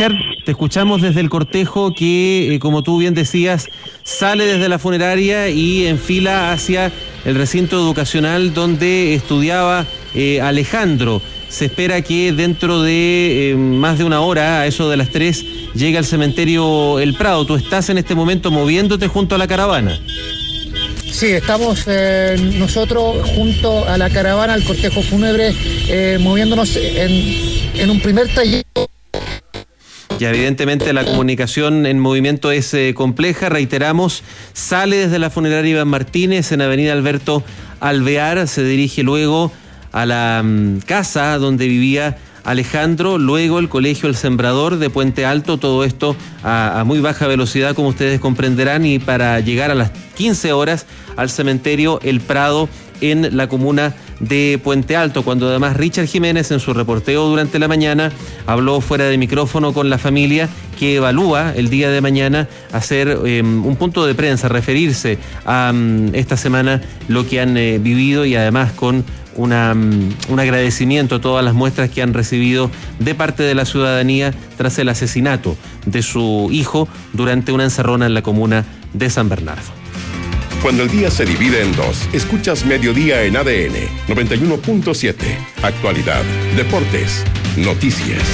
Richard, te escuchamos desde el cortejo que, como tú bien decías, sale desde la funeraria y enfila hacia el recinto educacional donde estudiaba Alejandro. Se espera que dentro de más de una hora, a eso de las 3, llegue al cementerio El Prado. ¿Tú estás en este momento moviéndote junto a la caravana? Sí, estamos nosotros junto a la caravana, al cortejo fúnebre, moviéndonos en un primer taller. Ya evidentemente la comunicación en movimiento es compleja, reiteramos, sale desde la funeraria Iván Martínez en Avenida Alberto Alvear, se dirige luego a la casa donde vivía Alejandro, luego el colegio El Sembrador de Puente Alto, todo esto a muy baja velocidad, como ustedes comprenderán, y para llegar a las 15 horas al cementerio El Prado en la comuna de Puente Alto, cuando además Richard Jiménez en su reporteo durante la mañana habló fuera de micrófono con la familia que evalúa el día de mañana hacer un punto de prensa, referirse a esta semana lo que han vivido y además con un agradecimiento a todas las muestras que han recibido de parte de la ciudadanía tras el asesinato de su hijo durante una encerrona en la comuna de San Bernardo. Cuando el día se divide en dos, escuchas Mediodía en ADN 91.7. Actualidad, deportes, noticias.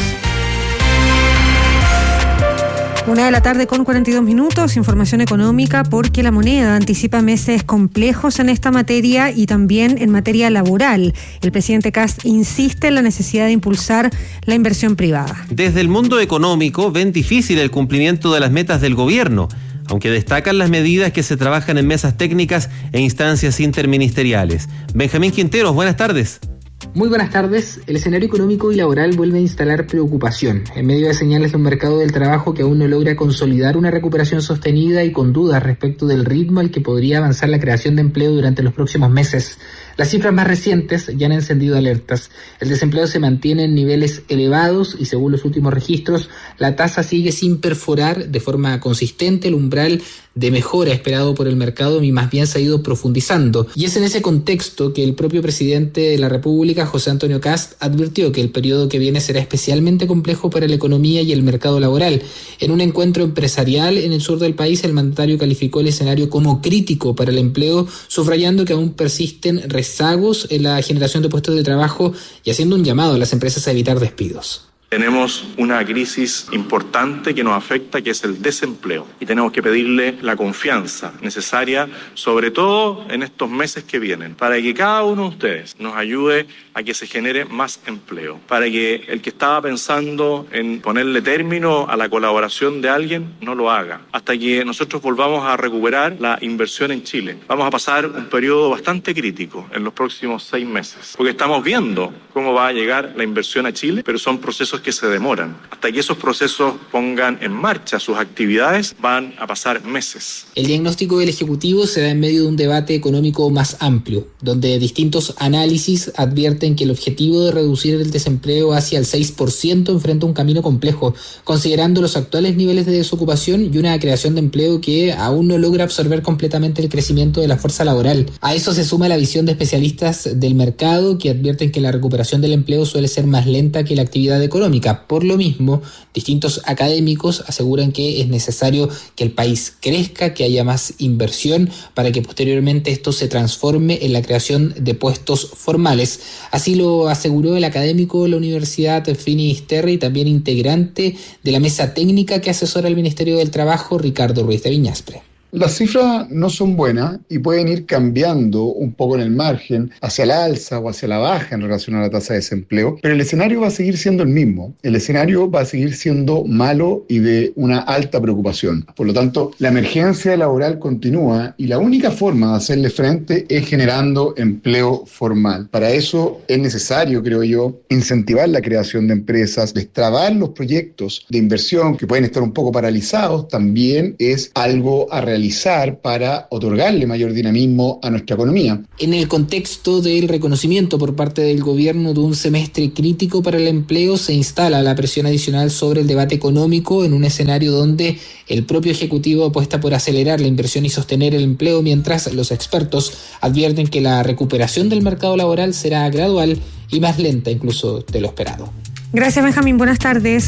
1:42 p.m, información económica, porque la moneda anticipa meses complejos en esta materia y también en materia laboral. El presidente Kast insiste en la necesidad de impulsar la inversión privada. Desde el mundo económico ven difícil el cumplimiento de las metas del gobierno, aunque destacan las medidas que se trabajan en mesas técnicas e instancias interministeriales. Benjamín Quinteros, buenas tardes. Muy buenas tardes. El escenario económico y laboral vuelve a instalar preocupación en medio de señales de un mercado del trabajo que aún no logra consolidar una recuperación sostenida y con dudas respecto del ritmo al que podría avanzar la creación de empleo durante los próximos meses. Las cifras más recientes ya han encendido alertas. El desempleo se mantiene en niveles elevados y, según los últimos registros, la tasa sigue sin perforar de forma consistente el umbral de mejora esperado por el mercado y más bien se ha ido profundizando. Y es en ese contexto que el propio presidente de la República, José Antonio Kast, advirtió que el periodo que viene será especialmente complejo para la economía y el mercado laboral. En un encuentro empresarial en el sur del país, el mandatario calificó el escenario como crítico para el empleo, subrayando que aún persisten rezagos en la generación de puestos de trabajo y haciendo un llamado a las empresas a evitar despidos. Tenemos una crisis importante que nos afecta, que es el desempleo, y tenemos que pedirle la confianza necesaria, sobre todo en estos meses que vienen, para que cada uno de ustedes nos ayude a que se genere más empleo, para que el que estaba pensando en ponerle término a la colaboración de alguien no lo haga, hasta que nosotros volvamos a recuperar la inversión en Chile. Vamos a pasar un periodo bastante crítico en los próximos 6 meses, porque estamos viendo cómo va a llegar la inversión a Chile, pero son procesos que se demoran. Hasta que esos procesos pongan en marcha sus actividades, van a pasar meses. El diagnóstico del Ejecutivo se da en medio de un debate económico más amplio, donde distintos análisis advierten que el objetivo de reducir el desempleo hacia el 6% enfrenta un camino complejo, considerando los actuales niveles de desocupación y una creación de empleo que aún no logra absorber completamente el crecimiento de la fuerza laboral. A eso se suma la visión de especialistas del mercado que advierten que la recuperación del empleo suele ser más lenta que la actividad económica. Por lo mismo, distintos académicos aseguran que es necesario que el país crezca, que haya más inversión para que posteriormente esto se transforme en la creación de puestos formales. Así lo aseguró el académico de la Universidad Finis Terra y también integrante de la mesa técnica que asesora al Ministerio del Trabajo, Ricardo Ruiz de Viñaspre. Las cifras no son buenas y pueden ir cambiando un poco en el margen, hacia la alza o hacia la baja en relación a la tasa de desempleo, pero el escenario va a seguir siendo el mismo. El escenario va a seguir siendo malo y de una alta preocupación. Por lo tanto, la emergencia laboral continúa y la única forma de hacerle frente es generando empleo formal. Para eso es necesario, creo yo, incentivar la creación de empresas, destrabar los proyectos de inversión que pueden estar un poco paralizados, también es algo a realizar para otorgarle mayor dinamismo a nuestra economía. En el contexto del reconocimiento por parte del gobierno de un semestre crítico para el empleo, se instala la presión adicional sobre el debate económico en un escenario donde el propio Ejecutivo apuesta por acelerar la inversión y sostener el empleo, mientras los expertos advierten que la recuperación del mercado laboral será gradual y más lenta incluso de lo esperado. Gracias, Benjamín. Buenas tardes.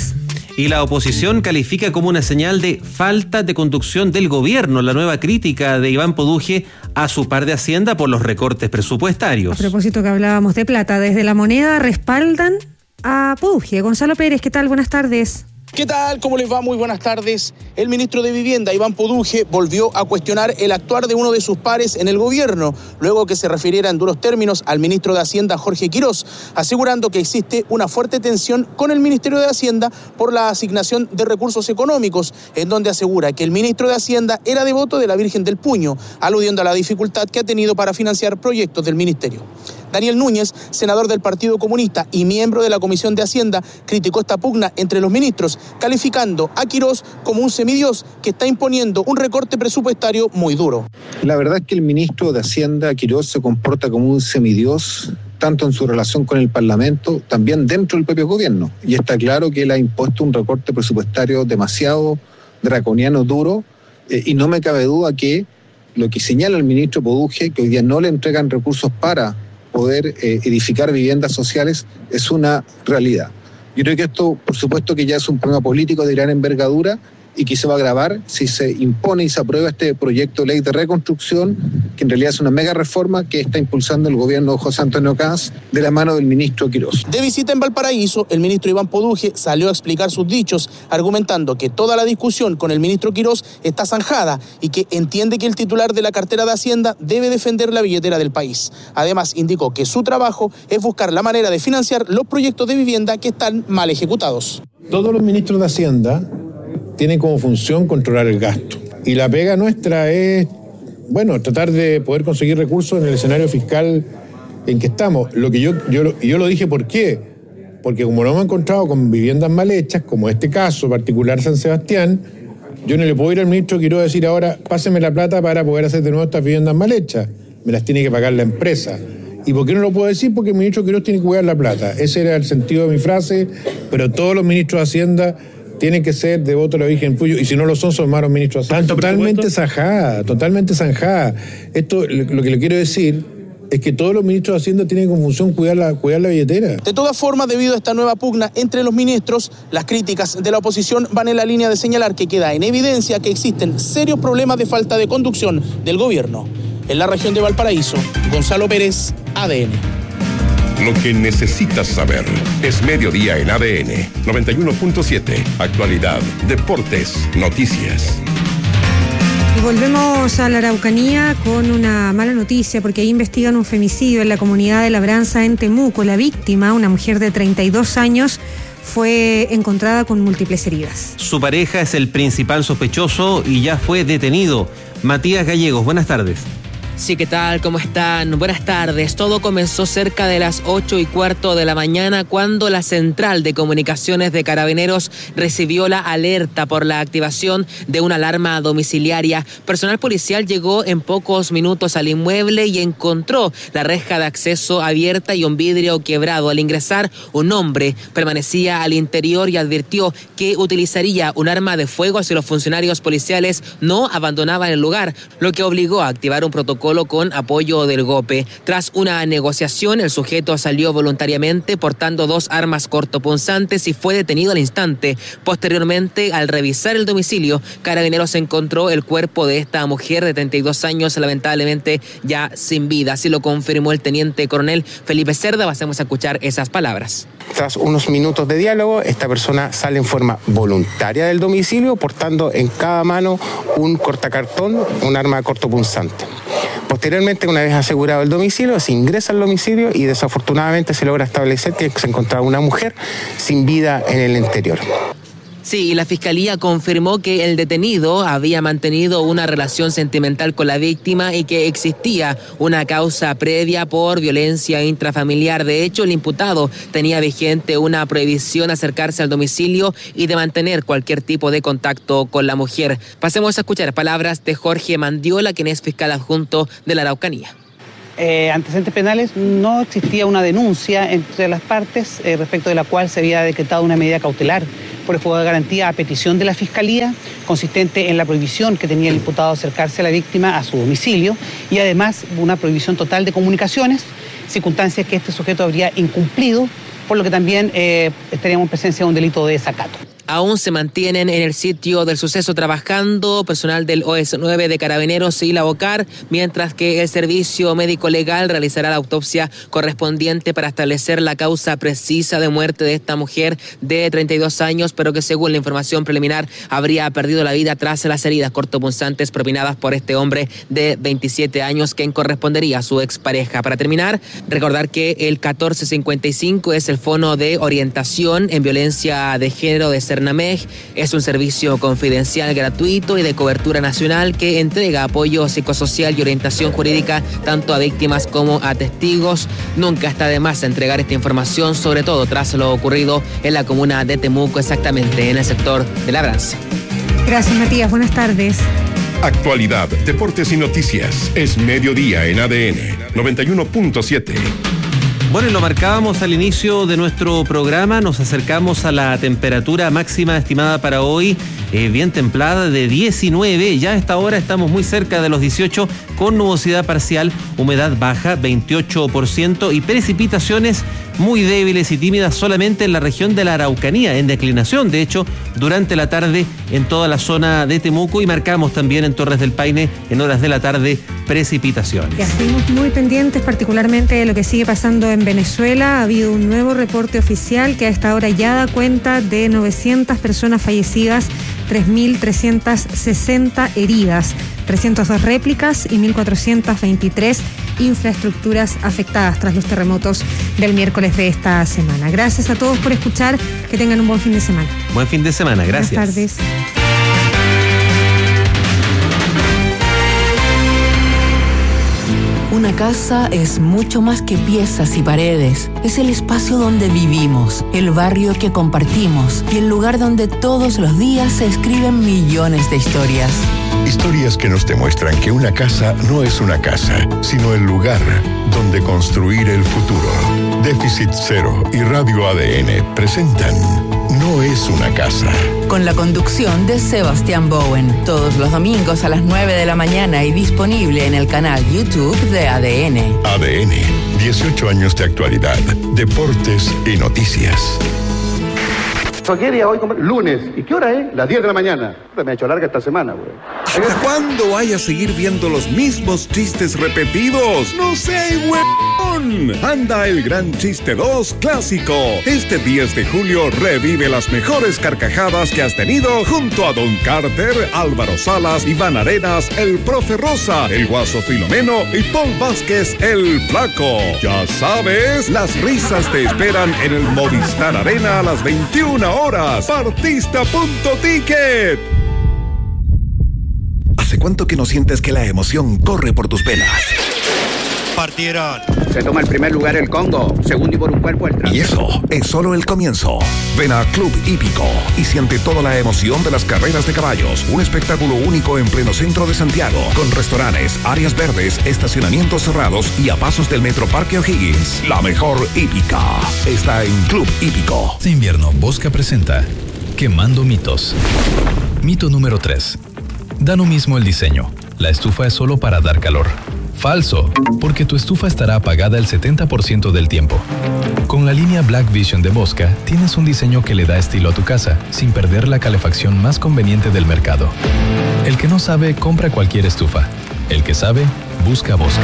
Y la oposición califica como una señal de falta de conducción del gobierno la nueva crítica de Iván Poduje a su par de Hacienda por los recortes presupuestarios. A propósito que hablábamos de plata, desde La Moneda respaldan a Poduje. Gonzalo Pérez, ¿qué tal? Buenas tardes. ¿Qué tal? ¿Cómo les va? Muy buenas tardes. El ministro de Vivienda, Iván Poduje, volvió a cuestionar el actuar de uno de sus pares en el gobierno, luego que se refiriera en duros términos al ministro de Hacienda, Jorge Quirós, asegurando que existe una fuerte tensión con el Ministerio de Hacienda por la asignación de recursos económicos, en donde asegura que el ministro de Hacienda era devoto de la Virgen del Puño, aludiendo a la dificultad que ha tenido para financiar proyectos del ministerio. Daniel Núñez, senador del Partido Comunista y miembro de la Comisión de Hacienda, criticó esta pugna entre los ministros, calificando a Quirós como un semidios que está imponiendo un recorte presupuestario muy duro. La verdad es que el ministro de Hacienda, Quirós, se comporta como un semidios, tanto en su relación con el Parlamento, también dentro del propio gobierno. Y está claro que él ha impuesto un recorte presupuestario demasiado draconiano, duro, y no me cabe duda que lo que señala el ministro Poduje, que hoy día no le entregan recursos para poder edificar viviendas sociales, es una realidad. Yo creo que esto, por supuesto, que ya es un problema político de gran envergadura y que se va a agravar si se impone y se aprueba este proyecto de ley de reconstrucción, que en realidad es una mega reforma que está impulsando el gobierno de José Antonio Caz de la mano del ministro Quirós. De visita en Valparaíso, el ministro Iván Poduje salió a explicar sus dichos, argumentando que toda la discusión con el ministro Quirós está zanjada y que entiende que el titular de la cartera de Hacienda debe defender la billetera del país. Además, indicó que su trabajo es buscar la manera de financiar los proyectos de vivienda que están mal ejecutados. Todos los ministros de Hacienda tienen como función controlar el gasto. Y la pega nuestra es, tratar de poder conseguir recursos en el escenario fiscal en que estamos. Lo que yo lo dije, ¿por qué? Porque como no hemos encontrado con viviendas mal hechas, como este caso particular San Sebastián, yo no le puedo ir al ministro Quirós a decir ahora, páseme la plata para poder hacer de nuevo estas viviendas mal hechas. Me las tiene que pagar la empresa. ¿Y por qué no lo puedo decir? Porque el ministro Quirós tiene que cuidar la plata. Ese era el sentido de mi frase, pero todos los ministros de Hacienda tienen que ser devotos a la Virgen del Puño, y si no lo son malos ministros. Totalmente zanjada. Esto, lo que le quiero decir es que todos los ministros de Hacienda tienen como función cuidar la billetera. De todas formas, debido a esta nueva pugna entre los ministros, las críticas de la oposición van en la línea de señalar que queda en evidencia que existen serios problemas de falta de conducción del gobierno. En la región de Valparaíso, Gonzalo Pérez, ADN. Lo que necesitas saber es Mediodía en ADN 91.7. Actualidad, deportes, noticias. Y volvemos a la Araucanía con una mala noticia, porque ahí investigan un femicidio en la comunidad de Labranza, en Temuco. La víctima, una mujer de 32 años, fue encontrada con múltiples heridas. Su pareja es el principal sospechoso y ya fue detenido. Matías Gallegos, buenas tardes. Sí, ¿qué tal? ¿Cómo están? Buenas tardes. Todo comenzó cerca de las 8:15 de la mañana, cuando la Central de Comunicaciones de Carabineros recibió la alerta por la activación de una alarma domiciliaria. Personal policial llegó en pocos minutos al inmueble y encontró la reja de acceso abierta y un vidrio quebrado. Al ingresar, un hombre permanecía al interior y advirtió que utilizaría un arma de fuego si los funcionarios policiales no abandonaban el lugar, lo que obligó a activar un protocolo con apoyo del GOPE. Tras una negociación, el sujeto salió voluntariamente portando 2 armas cortopunzantes y fue detenido al instante. Posteriormente, al revisar el domicilio, Carabineros encontró el cuerpo de esta mujer de 32 años, lamentablemente ya sin vida. Así lo confirmó el teniente coronel Felipe Cerda. Vamos a escuchar esas palabras. Tras unos minutos de diálogo, esta persona sale en forma voluntaria del domicilio, portando en cada mano un cortacartón, un arma cortopunzante. Posteriormente, una vez asegurado el domicilio, se ingresa al domicilio y desafortunadamente se logra establecer que se encontraba una mujer sin vida en el interior. Sí, y la Fiscalía confirmó que el detenido había mantenido una relación sentimental con la víctima y que existía una causa previa por violencia intrafamiliar. De hecho, el imputado tenía vigente una prohibición de acercarse al domicilio y de mantener cualquier tipo de contacto con la mujer. Pasemos a escuchar palabras de Jorge Mandiola, quien es fiscal adjunto de la Araucanía. Antecedentes penales, no existía una denuncia entre las partes respecto de la cual se había decretado una medida cautelar por el juego de garantía a petición de la Fiscalía, consistente en la prohibición que tenía el imputado de acercarse a la víctima a su domicilio, y además una prohibición total de comunicaciones, circunstancias que este sujeto habría incumplido, por lo que también estaríamos en presencia de un delito de desacato. aún se mantienen en el sitio del suceso trabajando personal del OS9 de Carabineros y la OCAR, mientras que el Servicio Médico Legal realizará la autopsia correspondiente para establecer la causa precisa de muerte de esta mujer de 32 años, pero que según la información preliminar habría perdido la vida tras las heridas cortopunzantes propinadas por este hombre de 27 años, quien correspondería a su expareja. Para terminar, recordar que el 1455 es el fono de orientación en violencia de género de Cernamej. Es un servicio confidencial, gratuito y de cobertura nacional que entrega apoyo psicosocial y orientación jurídica tanto a víctimas como a testigos. Nunca está de más entregar esta información, sobre todo tras lo ocurrido en la comuna de Temuco, exactamente en el sector de Labranza. Gracias, Matías. Buenas tardes. Actualidad, deportes y noticias. Es mediodía en ADN 91.7. Bueno, y lo marcábamos al inicio de nuestro programa, nos acercamos a la temperatura máxima estimada para hoy, bien templada, de 19, ya a esta hora estamos muy cerca de los 18, con nubosidad parcial, humedad baja, 28%, y precipitaciones muy débiles y tímidas solamente en la región de la Araucanía, en declinación, de hecho, durante la tarde en toda la zona de Temuco, y marcamos también en Torres del Paine, en horas de la tarde, precipitaciones. Ya seguimos muy pendientes, particularmente de lo que sigue pasando en Venezuela. Ha habido un nuevo reporte oficial que a esta hora ya da cuenta de 900 personas fallecidas, 3.360 heridas, 302 réplicas y 1.423 infraestructuras afectadas tras los terremotos del miércoles de esta semana. Gracias a todos por escuchar, que tengan un buen fin de semana. Buen fin de semana, gracias. Buenas tardes. Una casa es mucho más que piezas y paredes. Es el espacio donde vivimos, el barrio que compartimos y el lugar donde todos los días se escriben millones de historias. Historias que nos demuestran que una casa no es una casa, sino el lugar donde construir el futuro. Déficit Cero y Radio ADN presentan No es una casa. Con la conducción de Sebastián Bowen, todos los domingos a las 9 de la mañana y disponible en el canal YouTube de ADN. ADN, 18 años de actualidad, deportes y noticias. ¿Qué día hoy? Lunes. ¿Y qué hora es? Las 10 de la mañana. Me ha hecho larga esta semana, güey. ¿Hasta cuándo vaya a seguir viendo los mismos chistes repetidos? ¡No sé, huevón! Anda el Gran Chiste 2 Clásico. Este 10 de julio revive las mejores carcajadas que has tenido junto a Don Carter, Álvaro Salas, Iván Arenas, el Profe Rosa, el Guaso Filomeno y Paul Vázquez, el Flaco. Ya sabes, las risas te esperan en el Movistar Arena a las 21 horas. Partista.ticket. ¿Hace cuánto que no sientes que la emoción corre por tus venas? Partieron. Se toma el primer lugar el Congo, segundo y por un cuerpo el Trans. Y eso es solo el comienzo. Ven a Club Hípico y siente toda la emoción de las carreras de caballos. Un espectáculo único en pleno centro de Santiago, con restaurantes, áreas verdes, estacionamientos cerrados y a pasos del Metro Parque O'Higgins. La mejor hípica está en Club Hípico. Este invierno, Bosca presenta Quemando mitos. Mito número 3. Da lo mismo el diseño. La estufa es solo para dar calor. Falso, porque tu estufa estará apagada el 70% del tiempo. Con la línea Black Vision de Bosca, tienes un diseño que le da estilo a tu casa, sin perder la calefacción más conveniente del mercado. El que no sabe, compra cualquier estufa. El que sabe, busca Bosca.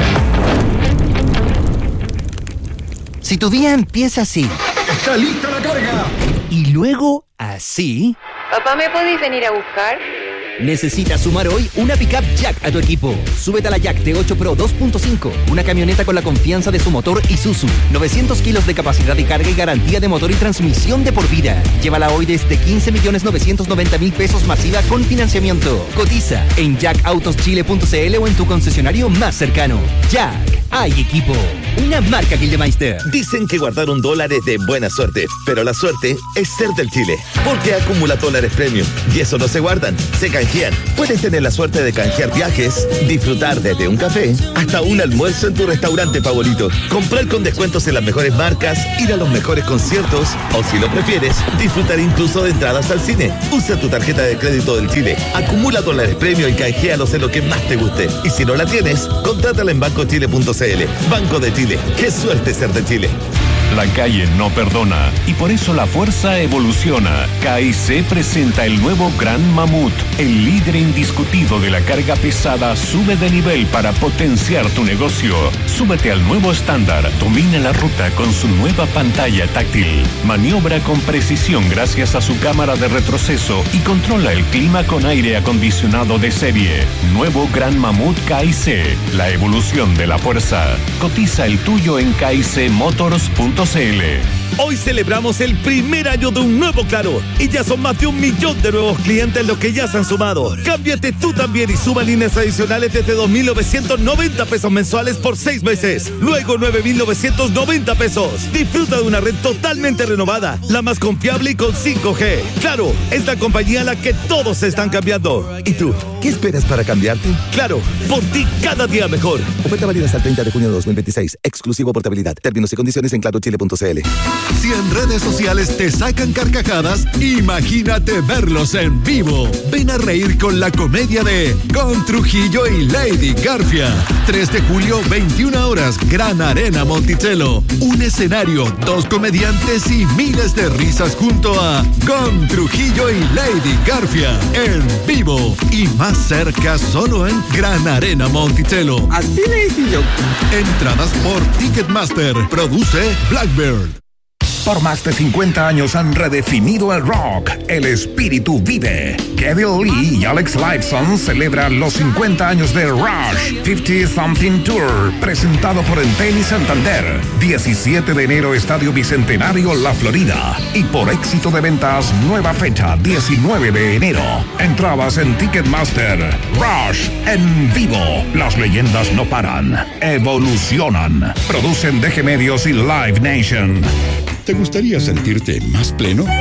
Si tu día empieza así... ¡Está lista la carga! Y luego así... ¿Papá, me podéis venir a buscar? Necesitas sumar hoy una pickup Jack a tu equipo. Súbete a la Jack T8 Pro 2.5, una camioneta con la confianza de su motor Isuzu, 900 kilos de capacidad de carga y garantía de motor y transmisión de por vida. Llévala hoy desde 15.990.000 pesos masiva con financiamiento. Cotiza en jackautoschile.cl o en tu concesionario más cercano. Jack, hay equipo. Una marca Gildemeister. Dicen que guardar $1 es de buena suerte, pero la suerte es ser del Chile, porque acumula dólares premium y eso no se guardan, se canjean. Puedes tener la suerte de canjear viajes, disfrutar desde un café hasta un almuerzo en tu restaurante favorito, comprar con descuentos en las mejores marcas, ir a los mejores conciertos o, si lo prefieres, disfrutar incluso de entradas al cine. Usa tu tarjeta de crédito del Chile, acumula dólares premium y canjealos en lo que más te guste. Y si no la tienes, contrátala en bancochile.cl. Banco de Chile. ¡Qué suerte ser de Chile! La calle no perdona y por eso la fuerza evoluciona. KIC presenta el nuevo Gran Mamut, el líder indiscutido de la carga pesada. Sube de nivel para potenciar tu negocio. Súbete al nuevo estándar. Domina la ruta con su nueva pantalla táctil. Maniobra con precisión gracias a su cámara de retroceso y controla el clima con aire acondicionado de serie. Nuevo Gran Mamut KIC, la evolución de la fuerza. Cotiza el tuyo en kicmotors.cl. Hoy celebramos el primer año de un nuevo Claro y ya son más de 1 millón de nuevos clientes los que ya se han sumado. Cámbiate tú también y suma líneas adicionales desde 2.990 pesos mensuales por 6 meses. Luego 9.990 pesos. Disfruta de una red totalmente renovada, la más confiable y con 5G. Claro, es la compañía a la que todos se están cambiando. ¿Y tú? ¿Qué esperas para cambiarte? Claro, por ti cada día mejor. Oferta válida hasta el 30 de junio de 2026. Exclusivo portabilidad. Términos y condiciones en clarochile.cl. Si en redes sociales te sacan carcajadas, imagínate verlos en vivo. Ven a reír con la comedia de Con Trujillo y Lady Garfia. 3 de julio, 21 horas, Gran Arena Monticello. Un escenario, 2 comediantes y miles de risas junto a Con Trujillo y Lady Garfia. En vivo y más cerca solo en Gran Arena Monticello. Así le hice yo. Entradas por Ticketmaster. Produce Blackbird. Por más de 50 años han redefinido el rock. El espíritu vive. Kevin Lee y Alex Lifeson celebran los 50 años de Rush 50 Something Tour, presentado por Entel y Santander. 17 de enero, Estadio Bicentenario, La Florida. Y por éxito de ventas, nueva fecha, 19 de enero. Entradas en Ticketmaster. Rush en vivo. Las leyendas no paran, evolucionan. Producen DG Medios y Live Nation. ¿Te gustaría sentirte más pleno? ¡Sí!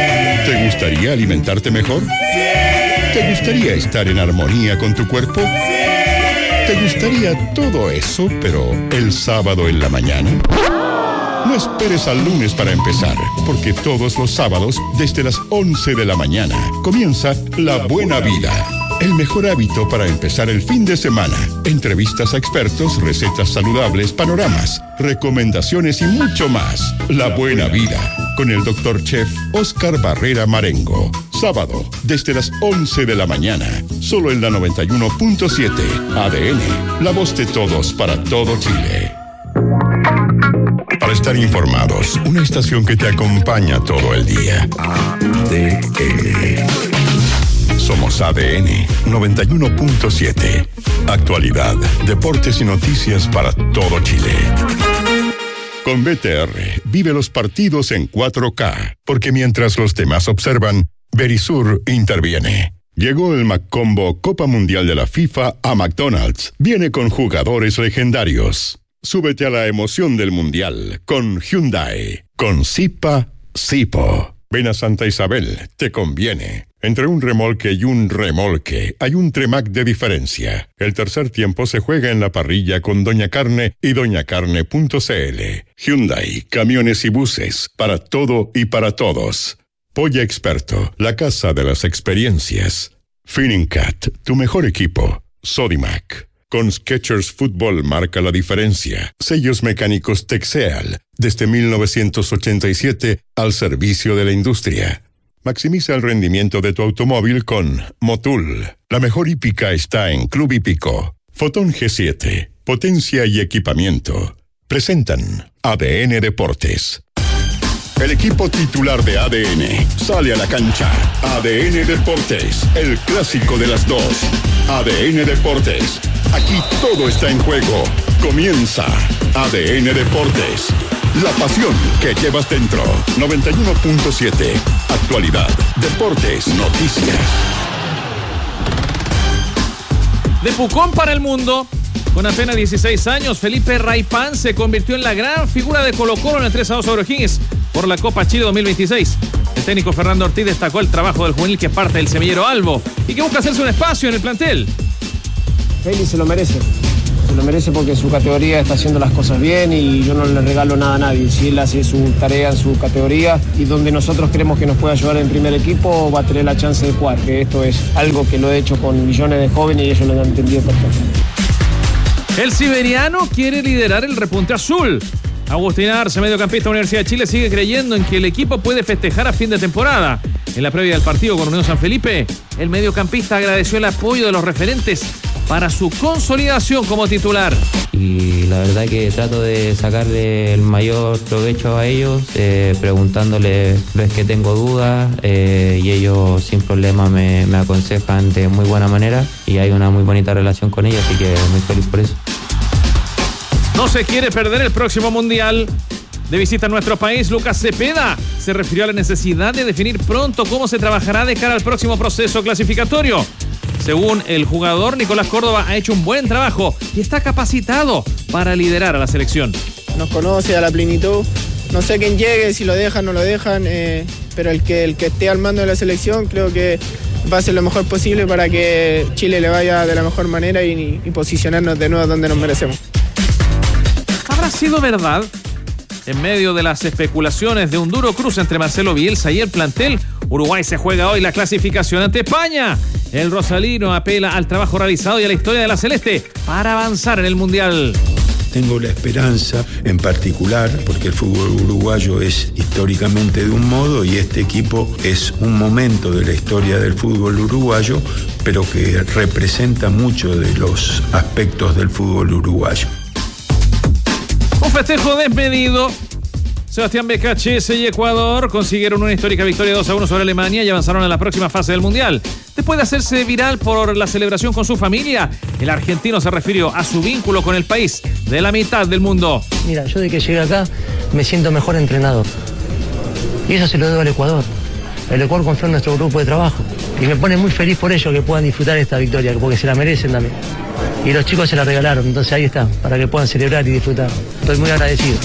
¿Te gustaría alimentarte mejor? ¡Sí! ¿Te gustaría estar en armonía con tu cuerpo? ¡Sí! ¿Te gustaría todo eso, pero el sábado en la mañana? No esperes al lunes para empezar, porque todos los sábados, desde las 11 de la mañana, comienza La Buena Vida. El mejor hábito para empezar el fin de semana. Entrevistas a expertos, recetas saludables, panoramas, recomendaciones y mucho más. La Buena Vida, con el Dr. Chef Oscar Barrera Marengo. Sábado, desde las 11 de la mañana. Solo en la 91.7. ADN, la voz de todos para todo Chile. Para estar informados, una estación que te acompaña todo el día. ADN. Somos ADN 91.7. Actualidad, deportes y noticias para todo Chile. Con BTR, vive los partidos en 4K, porque mientras los demás observan, Verisur interviene. Llegó el McCombo Copa Mundial de la FIFA a McDonald's. Viene con jugadores legendarios. Súbete a la emoción del Mundial con Hyundai. Con Sipo. Ven a Santa Isabel, te conviene. Entre un remolque y un remolque hay un Tremac de diferencia. El tercer tiempo se juega en la parrilla con Doña Carne y doñacarne.cl. Hyundai, camiones y buses, para todo y para todos. Polla Experto, la casa de las experiencias. Finningcat, tu mejor equipo. Sodimac. Con Skechers Fútbol marca la diferencia. Sellos mecánicos Texeal, desde 1987 al servicio de la industria. Maximiza el rendimiento de tu automóvil con Motul. La mejor hípica está en Club Hípico. Fotón G7, potencia y equipamiento. Presentan ADN Deportes. El equipo titular de ADN sale a la cancha. ADN Deportes, el clásico de las dos. ADN Deportes, aquí todo está en juego. Comienza ADN Deportes. La pasión que llevas dentro. 91.7. Actualidad, deportes, noticias. De Pucón para el mundo. Con apenas 16 años, Felipe Raipán se convirtió en la gran figura de Colo-Colo en el 3-2 sobre O'Higgins por la Copa Chile 2026. El técnico Fernando Ortiz destacó el trabajo del juvenil que parte del semillero Albo y que busca hacerse un espacio en el plantel. Feli se lo merece porque en su categoría está haciendo las cosas bien y yo no le regalo nada a nadie. Si él hace su tarea en su categoría y donde nosotros creemos que nos puede ayudar en primer equipo, va a tener la chance de jugar, que esto es algo que lo he hecho con millones de jóvenes y ellos lo han entendido perfectamente. El siberiano quiere liderar el repunte azul. Agustín Arce, mediocampista de Universidad de Chile, sigue creyendo en que el equipo puede festejar a fin de temporada. En la previa del partido con Unión San Felipe, el mediocampista agradeció el apoyo de los referentes para su consolidación como titular. Y la verdad que trato de sacarle el mayor provecho a ellos, preguntándoles ves que tengo dudas y ellos sin problema me aconsejan de muy buena manera y hay una muy bonita relación con ellos, así que muy feliz por eso. No se quiere perder el próximo Mundial. De visita a nuestro país, Lucas Cepeda se refirió a la necesidad de definir pronto cómo se trabajará de cara al próximo proceso clasificatorio. Según el jugador, Nicolás Córdoba ha hecho un buen trabajo y está capacitado para liderar a la selección. Nos conoce a la plenitud. No sé quién llegue, si lo dejan o no lo dejan, pero el que esté al mando de la selección creo que va a hacer lo mejor posible para que Chile le vaya de la mejor manera y posicionarnos de nuevo donde nos merecemos. ¿Habrá sido verdad? En medio de las especulaciones de un duro cruce entre Marcelo Bielsa y el plantel, Uruguay se juega hoy la clasificación ante España. El rosalino apela al trabajo realizado y a la historia de la Celeste para avanzar en el Mundial. Tengo la esperanza, en particular, porque el fútbol uruguayo es históricamente de un modo y este equipo es un momento de la historia del fútbol uruguayo, pero que representa mucho de los aspectos del fútbol uruguayo. Un festejo desmedido. Sebastián Becachese y Ecuador consiguieron una histórica victoria 2-1 sobre Alemania y avanzaron a la próxima fase del Mundial. Después de hacerse viral por la celebración con su familia, el argentino se refirió a su vínculo con el país de la mitad del mundo. Mira, yo de que llegué acá me siento mejor entrenador. Y eso se lo debo al Ecuador. El Ecuador confió en nuestro grupo de trabajo. Y me pone muy feliz por ello que puedan disfrutar esta victoria, porque se la merecen también. Y los chicos se la regalaron, entonces ahí está, para que puedan celebrar y disfrutar. Estoy muy agradecido.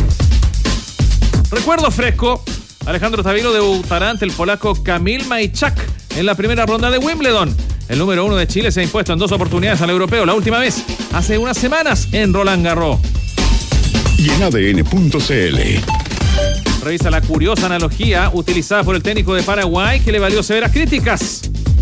Recuerdo fresco, Alejandro Tavilo debutará ante el polaco Kamil Majczak en la primera ronda de Wimbledon. El número 1 de Chile se ha impuesto en 2 oportunidades al europeo, la última vez hace unas semanas en Roland Garros. Y en ADN.cl. Revisa la curiosa analogía utilizada por el técnico de Paraguay que le valió severas críticas.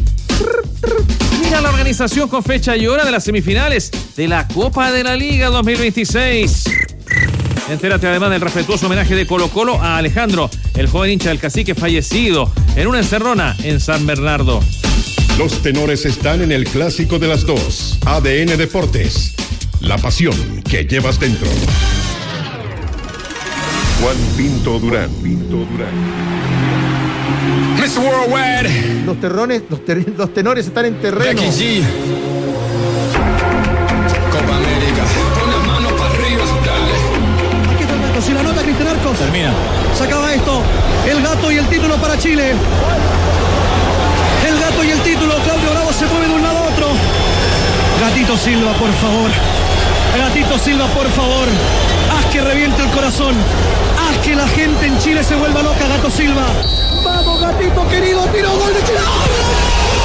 Mira la organización con fecha y hora de las semifinales de la Copa de la Liga 2026. Entérate además del respetuoso homenaje de Colo-Colo a Alejandro, el joven hincha del Cacique fallecido en una encerrona en San Bernardo. Los tenores están en el clásico de las dos. ADN Deportes. La pasión que llevas dentro. Juan Pinto Durán. Mr. Worldwide. Los tenores están en terreno. Becky G. Copa América. Pon las manos para arriba, dale. Aquí está el gato. Si la nota Cristian Arcos. Termina. Se acaba esto. El gato y el título para Chile. El gato y el título. Claudio Bravo se mueve de un lado a otro. Gatito Silva, por favor. Gatito Silva, por favor. Haz que reviente el corazón. Haz que la gente en Chile se vuelva loca, Gato Silva. Vamos, gatito querido, tiro gol de Chile.